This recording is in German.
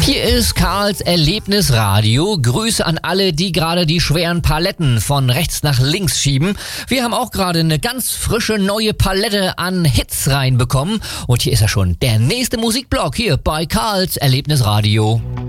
Hier ist Karls Erlebnisradio. Grüße an alle, die gerade die schweren Paletten von rechts nach links schieben. Wir haben auch gerade eine ganz frische neue Palette an Hits reinbekommen. Und hier ist er schon, der nächste Musikblock hier bei Karls Erlebnisradio.